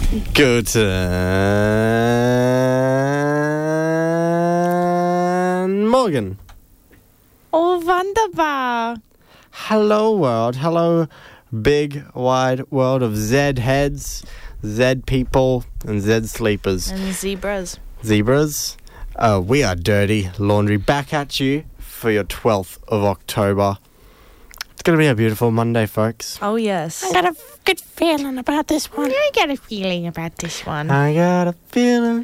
Guten Morgen. Oh, wunderbar. Hello, world. Hello, big, wide world of Z heads, Z people, and Z sleepers. And zebras. Zebras. We are Dirty Laundry back at you for your 12th of October. It's going to be a beautiful Monday, folks. Oh, yes. I got a good feeling about this one. I got a feeling about this one. I got a feeling.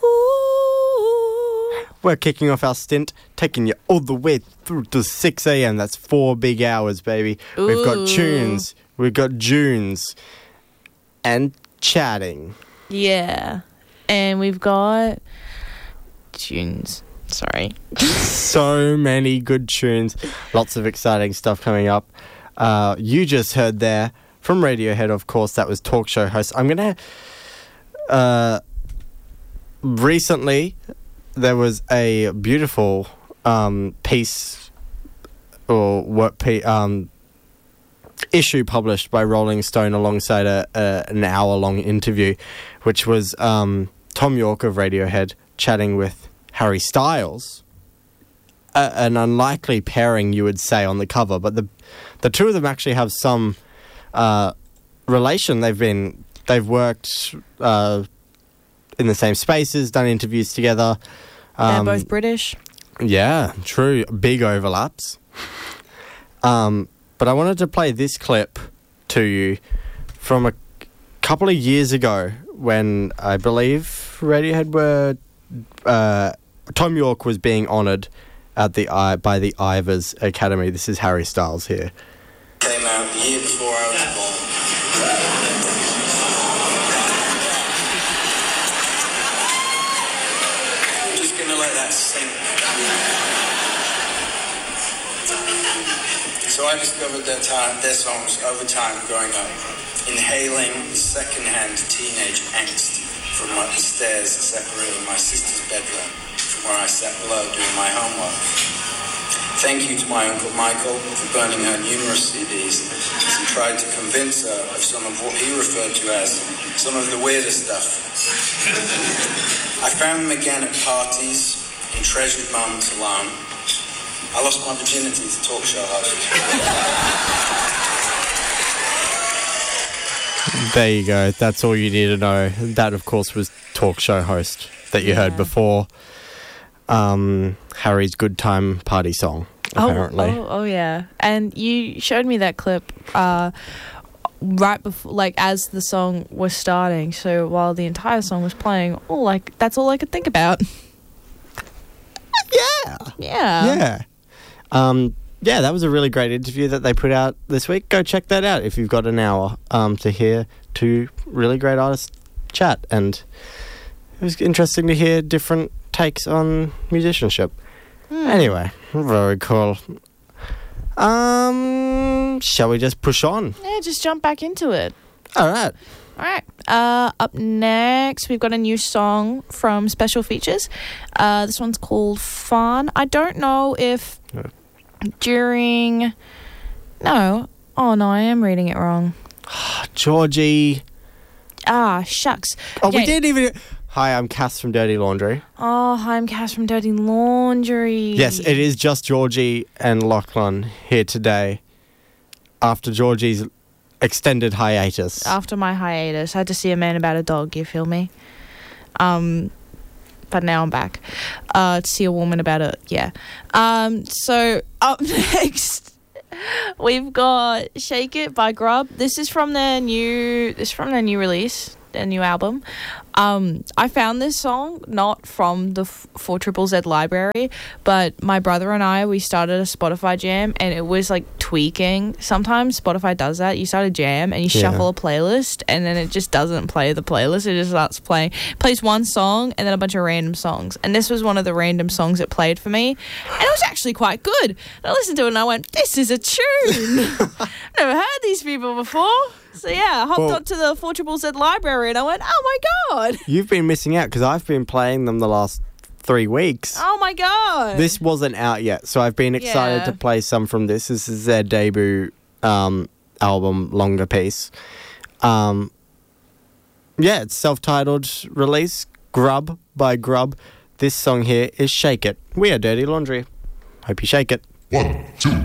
Ooh. We're kicking off our stint, taking you all the way through to 6 a.m. That's 4 big hours, baby. We've got tunes, we've got Junes, and chatting. Yeah. And we've got tunes. Sorry. So many good tunes. Lots of exciting stuff coming up. You just heard there from Radiohead, of course, that was talk show host. I'm going to... recently, there was a beautiful piece or work issue published by Rolling Stone alongside an hour-long interview, which was Tom York of Radiohead chatting with Harry Styles. An unlikely pairing, you would say, on the cover, but the two of them actually have some relation. They've worked in the same spaces, done interviews together. They're both British. Yeah, true. Big overlaps. But I wanted to play this clip to you from a couple of years ago when I believe Radiohead were... Tom York was being honoured at by the Ivors Academy. This is Harry Styles here. Came out the year before I was born. I'm just going to let that sink. So I discovered their songs over time growing up, inhaling second-hand teenage angst from the stairs separating my sister's bedroom from where I sat below doing my homework. Thank you to my Uncle Michael for burning her numerous CDs as he tried to convince her of some of what he referred to as some of the weirder stuff. I found them again at parties, in treasured moments alone. I lost my virginity to talk show hosts. There you go. That's all you need to know. That, of course, was talk show host that you heard before. Harry's Good Time Party song, apparently. Oh, yeah. And you showed me that clip right before, like, as the song was starting. So while the entire song was playing, that's all I could think about. Yeah. Yeah. Yeah, that was a really great interview that they put out this week. Go check that out if you've got an hour to hear two really great artists chat. And it was interesting to hear different takes on musicianship. Anyway, very cool. Shall we just push on? Yeah, just jump back into it. All right. Up next, we've got a new song from Special Features. This one's called Fun. I don't know if during... No. Oh, no, I am reading it wrong. Georgie. Shucks. Oh, okay. we didn't even... Hi, I'm Cass from Dirty Laundry. Oh, hi, I'm Cass from Dirty Laundry. Yes, it is just Georgie and Lachlan here today after Georgie's extended hiatus. After my hiatus, I had to see a man about a dog, you feel me? But now I'm back to see a woman about it, yeah. So up next, we've got Shake It by Grub. This is from their new release, their new album. I found this song not from the 4ZZZ library, but my brother and I, we started a Spotify jam, and it was like tweaking. Sometimes Spotify does that. You start a jam and you shuffle a playlist, and then it just doesn't play the playlist. It just starts playing. Plays one song and then a bunch of random songs. And this was one of the random songs it played for me, and it was actually quite good. And I listened to it and I went, "This is a tune." Never heard these people before. So yeah, I hopped onto the 4ZZZ library and I went, "Oh my god!" You've been missing out because I've been playing them the last 3 weeks. Oh my god! This wasn't out yet, so I've been excited to play some from this. This is their debut album, Longer Piece. Yeah, it's self-titled release, Grub by Grub. This song here is Shake It. We are Dirty Laundry. Hope you shake it. 1, 2,